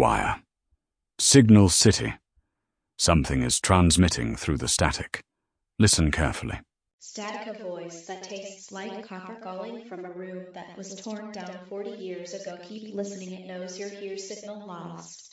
wire. Signal City. Something is transmitting through the static. Listen carefully. Static of voice that tastes like copper calling from a room that was torn down 40 years ago. Keep listening, it knows you're here. Signal lost.